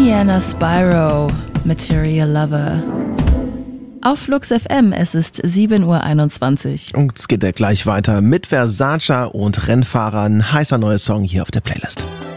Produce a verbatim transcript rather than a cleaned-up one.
Indiana Spyro, Material Lover. Auf Flux F M, es ist sieben Uhr einundzwanzig. Und es geht ja gleich weiter mit Versace und Rennfahrern. Heißer neuer Song hier auf der Playlist.